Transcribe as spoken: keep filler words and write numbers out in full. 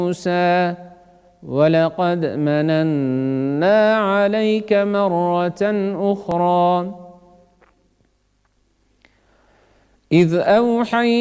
موسى ولقد مننا عليك مرة أخرى إذ أوحينا